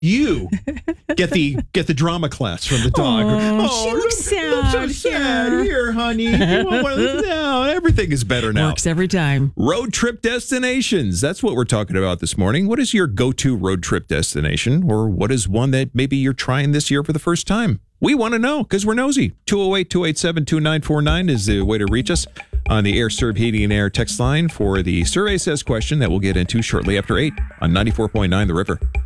You get the drama class from the dog. She looks sad. I'm so sad. Here, honey. You want one of those? No, everything is better now. Works every time. Road trip destinations. That's what we're talking about this morning. What is your go-to road trip destination? Or what is one that maybe you're trying this year for the first time? We want to know because we're nosy. 208-287-2949 is the way to reach us on the Air Serv Heating and Air text line for the Survey Says question that we'll get into shortly after 8 on 94.9 The River.